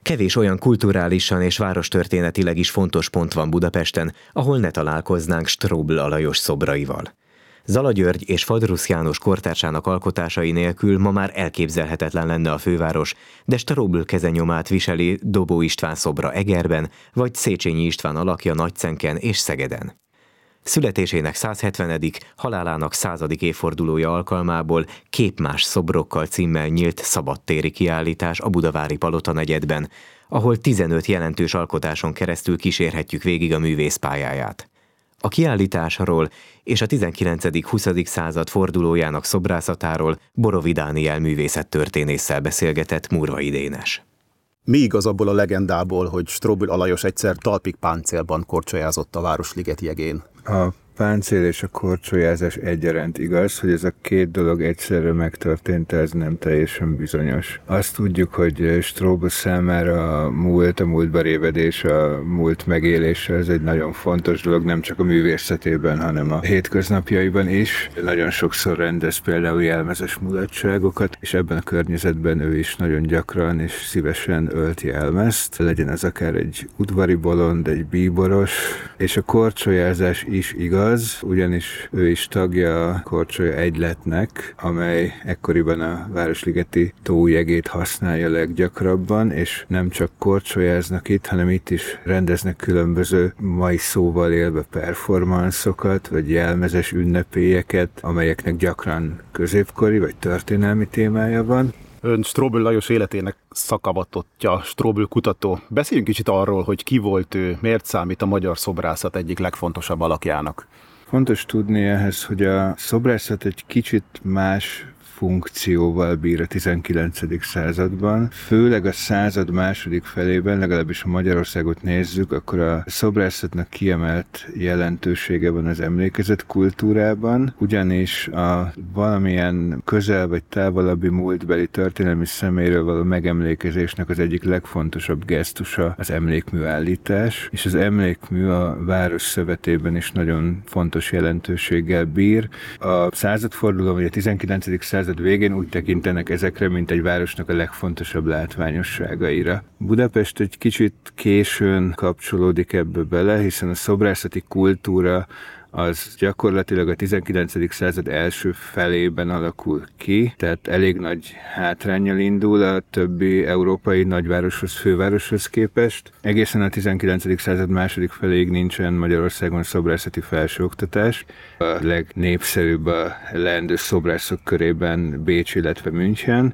Kevés olyan kulturálisan és várostörténetileg is fontos pont van Budapesten, ahol ne találkoznánk Strobl Alajos szobraival. Zala György és Fadrusz János kortársának alkotásai nélkül ma már elképzelhetetlen lenne a főváros, de Strobl kezenyomát viseli Dobó István szobra Egerben, vagy Széchenyi István alakja Nagycenken és Szegeden. Születésének 170., halálának 100. évfordulója alkalmából Képmás szobrokkal címmel nyílt szabadtéri kiállítás a budavári Palota negyedben, ahol 15 jelentős alkotáson keresztül kísérhetjük végig a művész pályáját. A kiállításról és a 19.-20. század fordulójának szobrászatáról Borovi Dániel művészettörténésszel beszélgetett Murvai Dénes. Mi igaz abból a legendából, hogy Strobl Alajos egyszer talpig páncélban korcsolyázott a Városliget jegén? A páncél és a korcsolyázás egyaránt igaz, hogy ez a két dolog egyszerre megtörtént, ez nem teljesen bizonyos. Azt tudjuk, hogy Strobl számára a múltba révedés, a múlt megélése, ez egy nagyon fontos dolog, nem csak a művészetében, hanem a hétköznapjaiban is. Nagyon sokszor rendez például jelmezes mulatságokat, és ebben a környezetben ő is nagyon gyakran és szívesen ölt jelmezt, legyen ez akár egy udvari bolond, egy bíboros, és a korcsolyázás is igaz, ugyanis ő is tagja a korcsolya egyletnek, amely ekkoriban a Városligeti tó jegét használja leggyakrabban, és nem csak korcsolyáznak itt, hanem itt is rendeznek különböző mai szóval élve performanszokat, vagy jelmezes ünnepélyeket, amelyeknek gyakran középkori vagy történelmi témája van. Ön Strobl Lajos életének szakavatottja, Strobl kutató. Beszéljünk kicsit arról, hogy ki volt ő, miért számít a magyar szobrászat egyik legfontosabb alakjának. Fontos tudni ehhez, hogy a szobrászat egy kicsit más funkcióval bír a 19. században. Főleg a század második felében, legalábbis ha Magyarországot nézzük, akkor a szobrászatnak kiemelt jelentősége van az emlékezet kultúrában, ugyanis a valamilyen közel vagy távolabbi múltbeli történelmi személyről való megemlékezésnek az egyik legfontosabb gesztusa az emlékműállítás, és az emlékmű a város szövetében is nagyon fontos jelentőséggel bír. A századforduló, vagy a 19. század végén úgy tekintenek ezekre, mint egy városnak a legfontosabb látványosságaira. Budapest egy kicsit későn kapcsolódik ebbe bele, hiszen a szobrászati kultúra az gyakorlatilag a 19. század első felében alakul ki, tehát elég nagy hátránnyal indul a többi európai nagyvároshoz, fővároshoz képest. Egészen a 19. század második feléig nincsen Magyarországon szobrászati felsőoktatás. A legnépszerűbb a leendő szobrászok körében Bécs, illetve München,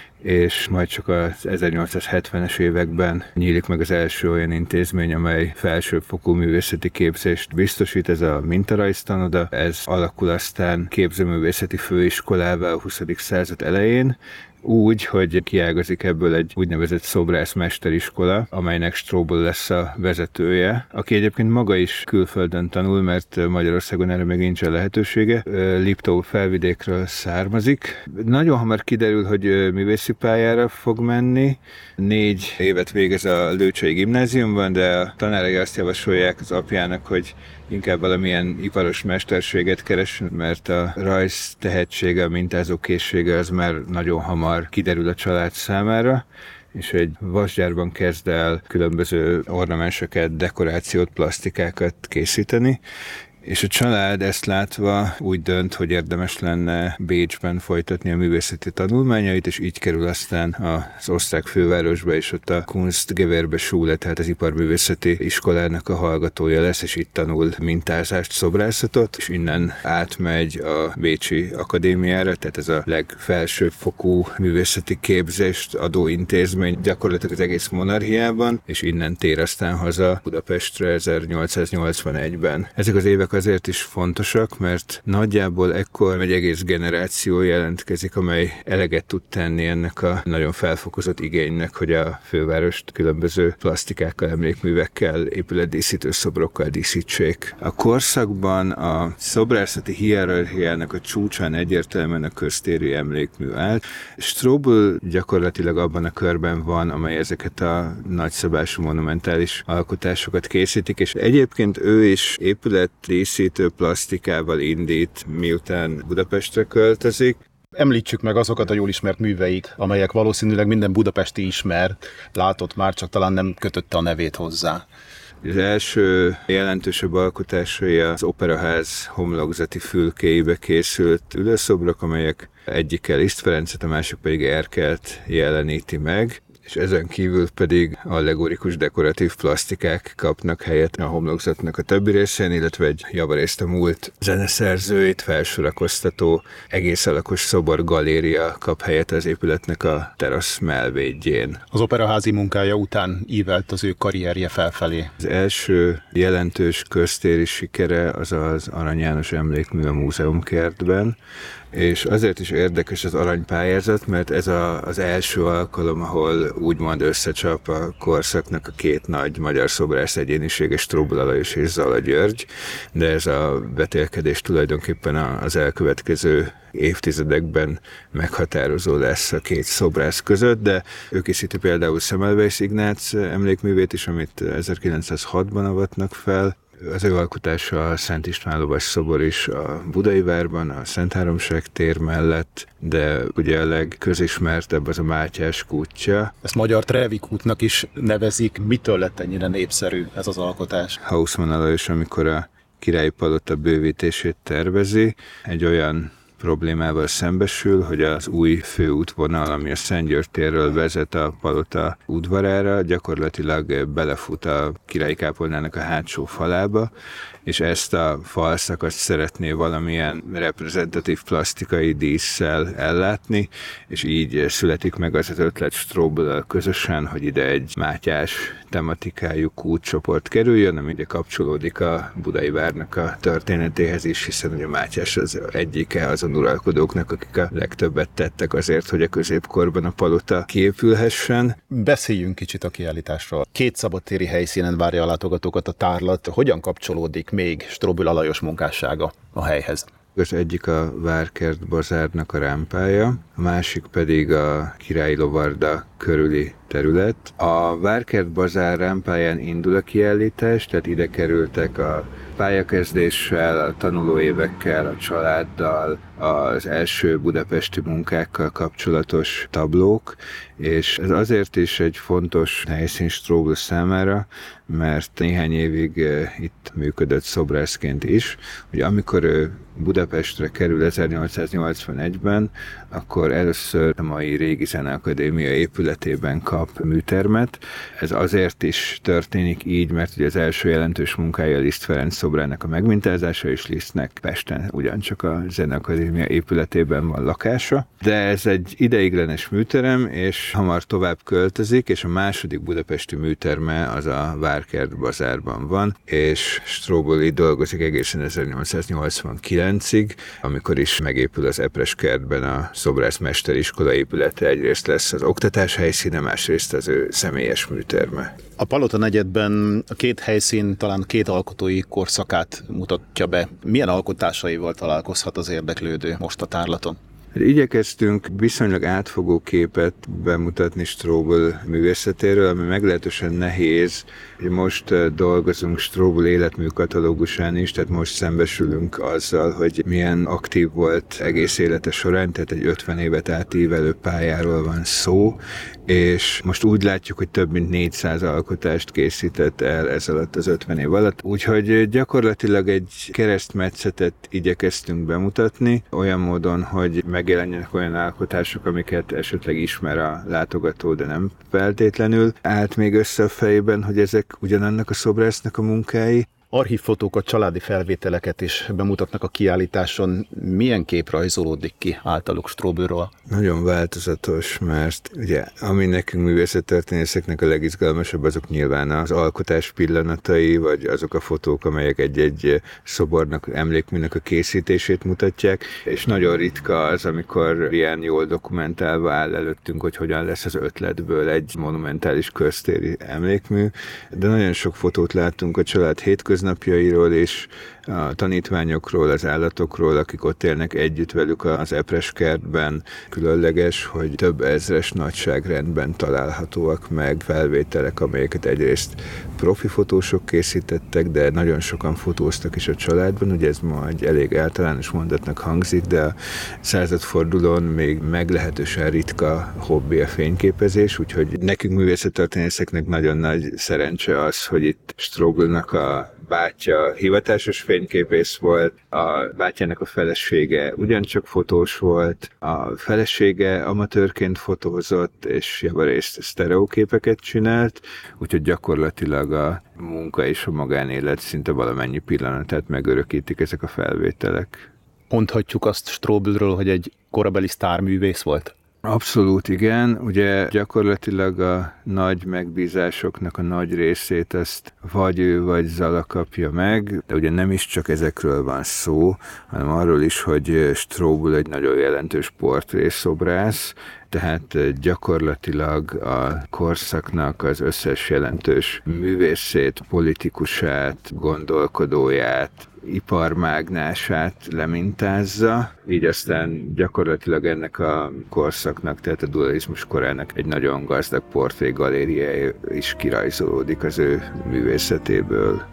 és majd csak az 1870-es években nyílik meg az első olyan intézmény, amely felsőfokú művészeti képzést biztosít, ez a mintarajztanoda. Ez alakul aztán képzőművészeti főiskolává a 20. század elején, úgy, hogy kiágazik ebből egy úgynevezett szobrászmesteriskola, amelynek Strobl lesz a vezetője, aki egyébként maga is külföldön tanul, mert Magyarországon erre még nincsen lehetősége. Liptó felvidékről származik. Nagyon hamar kiderül, hogy művészi pályára fog menni. 4 évet végez a Lőcsei gimnáziumban, de a tanárai azt javasolják az apjának, hogy inkább valamilyen iparos mesterséget keres, mert a rajz tehetsége, a mintázó készsége az már nagyon hamar kiderül a család számára, és egy vasgyárban kezd el különböző ornamenseket, dekorációt, plastikákat készíteni, és a család ezt látva úgy dönt, hogy érdemes lenne Bécsben folytatni a művészeti tanulmányait, és így kerül aztán az osztrák fővárosba, és ott a Kunstgewerbe Schule, tehát az iparművészeti iskolának a hallgatója lesz, és itt tanul mintázást, szobrászatot, és innen átmegy a Bécsi Akadémiára, tehát ez a legfelsőbb fokú művészeti képzést adó intézmény gyakorlatilag az egész monarchiában, és innen tér aztán haza Budapestre 1881-ben. Ezek az évek azért is fontosak, mert nagyjából ekkor egy egész generáció jelentkezik, amely eleget tud tenni ennek a nagyon felfokozott igénynek, hogy a fővárost különböző plastikákkal, emlékművekkel, épületdíszítő szobrokkal díszítsék. A korszakban a szobrászati hierarchiának a csúcsán egyértelműen a köztéri emlékmű állt. Strobl gyakorlatilag abban a körben van, amely ezeket a nagyszabású monumentális alkotásokat készítik, és egyébként ő is épületdíszítő plastikával indít, miután Budapestre költözik. Említsük meg azokat a jól ismert műveit, amelyek valószínűleg minden budapesti ismer, látott már, csak talán nem kötötte a nevét hozzá. Az első jelentősebb alkotásai az Operaház homlokzati fülkéibe készült ülőszobrok, amelyek egyikkel Liszt Ferencet, a másik pedig Erkelt jeleníti meg, és ezen kívül pedig allegorikus dekoratív plasztikák kapnak helyet a homlokzatnak a többi részén, illetve egy javarészt a múlt zeneszerzőit felsorakoztató egész alakos szobor galéria kap helyet az épületnek a terasz mellvédjén. Az operaházi munkája után ívelt az ő karrierje felfelé. Az első jelentős köztéri sikere az az Arany János emlékmű a Múzeumkertben, és azért is érdekes az aranypályázat, mert ez az első alkalom, ahol úgymond összecsap a korszaknak a két nagy magyar szobrász egyénisége, Strobl Alajos és Zala György, de ez a vetélkedés tulajdonképpen az elkövetkező évtizedekben meghatározó lesz a két szobrász között, de ő készíti például Semmelweis Ignác emlékművét is, amit 1906-ban avatnak fel. Az ő alkotása a Szent István lovas szobor is a Budai Várban, a Szent Háromság tér mellett, de ugye a legközismertebb az a Mátyás kútja. Ezt magyar Trevi kútnak is nevezik. Mitől lett ennyire népszerű ez az alkotás? Hausmann Alajos, amikor a Királyi Palota bővítését tervezi, egy olyan problémával szembesül, hogy az új főútvonal, ami a Szentgyörgy térről vezet a palota udvarára, gyakorlatilag belefut a királyi kápolnának a hátsó falába, és ezt a falszakaszt szeretné valamilyen reprezentatív plastikai dísszel ellátni, és így születik meg az ötlet Strobl-al közösen, hogy ide egy mátyás tematikájú kútcsoport kerüljön, ami ide kapcsolódik a Budai Várnak a történetéhez is, hiszen a Mátyás az egyike azon uralkodóknak, akik a legtöbbet tettek azért, hogy a középkorban a palota kiépülhessen. Beszéljünk kicsit a kiállításról. Két szabadtéri helyszínen várja a látogatókat a tárlat. Hogyan kapcsolódik még Strobl Alajos munkássága a helyhez? Az egyik a Várkert bazárnak a rámpája, a másik pedig a Királyi Lovarda körüli terület. A Várkert bazár rámpáján indul a kiállítás, tehát ide kerültek a pályakezdéssel, a tanulóévekkel, a családdal, az első budapesti munkákkal kapcsolatos tablók, és ez azért is egy fontos helyszín Strobl számára, mert néhány évig itt működött szobrászként is, hogy amikor ő Budapestre kerül 1881-ben, akkor először a mai Régi Zeneakadémia épületében kap műtermet. Ez azért is történik így, mert ugye az első jelentős munkája Liszt Ferenc szobrának a megmintázása, és Lisztnek Pesten ugyancsak a Zeneakadémia épületében van lakása. De ez egy ideiglenes műterem, és hamar tovább költözik, és a második budapesti műterme az a Várkert bazárban van, és Strobl itt dolgozik egészen 1889-ig, amikor is megépül az Epres kertben a szobrászmesteriskola épülete. Egyrészt lesz az oktatás helyszíne, másrészt az ő személyes műterme. A Palota negyedben a két helyszín talán két alkotói korszakát mutatja be. Milyen alkotásaival találkozhat az érdeklődő most a tárlaton? Igyekeztünk viszonylag átfogó képet bemutatni Strobl művészetéről, ami meglehetősen nehéz. Most dolgozunk Strobl életmű katalógusán is, tehát most szembesülünk azzal, hogy milyen aktív volt egész élete során, tehát egy 50 évet átívelő pályáról van szó, és most úgy látjuk, hogy több mint 400 alkotást készített el ez alatt az 50 év alatt. Úgyhogy gyakorlatilag egy keresztmetszetet igyekeztünk bemutatni, olyan módon, hogy megjelenjenek olyan alkotások, amiket esetleg ismer a látogató, de nem feltétlenül állt még össze a fejében, hogy ezek ugyanannak a szobrásznak a munkái. Archívfotókat, családi felvételeket is bemutatnak a kiállításon. Milyen kép rajzolódik ki általuk Stroblról? Nagyon változatos, mert ugye ami nekünk művészettörténészeknek a legizgalmasabb, azok nyilván az alkotás pillanatai, vagy azok a fotók, amelyek egy-egy szobornak, emlékműnek a készítését mutatják, és nagyon ritka az, amikor ilyen jól dokumentálva áll előttünk, hogy hogyan lesz az ötletből egy monumentális köztéri emlékmű, de nagyon sok fotót láttunk a család hétköznapi hétköznapjairól és a tanítványokról, az állatokról, akik ott élnek együtt velük az Epres kertben. Különleges, hogy több ezres nagyságrendben találhatóak meg felvételek, amelyeket egyrészt profi fotósok készítettek, de nagyon sokan fotóztak is a családban. Ugye ez ma egy elég általános mondatnak hangzik, de a századfordulón még meglehetősen ritka hobbi a fényképezés, úgyhogy nekünk művészettörténészeknek nagyon nagy szerencse az, hogy itt Strobl-nak a bátyja hivatásos fényképész volt, a bátyjának a felesége ugyancsak fotós volt, a felesége amatőrként fotózott, és javarészt sztereóképeket csinált, úgyhogy gyakorlatilag a munka és a magánélet szinte valamennyi pillanatát megörökítik ezek a felvételek. Mondhatjuk azt Strobelről, hogy egy korabeli sztárművész volt? Abszolút igen, ugye gyakorlatilag a nagy megbízásoknak a nagy részét ezt vagy ő, vagy Zala kapja meg, de ugye nem is csak ezekről van szó, hanem arról is, hogy Strobl egy nagyon jelentős portrészobrász, tehát gyakorlatilag a korszaknak az összes jelentős művészét, politikusát, gondolkodóját, iparmágnását lemintázza, így aztán gyakorlatilag ennek a korszaknak, tehát a dualizmus korának egy nagyon gazdag portrégalériája is kirajzolódik az ő művészetéből.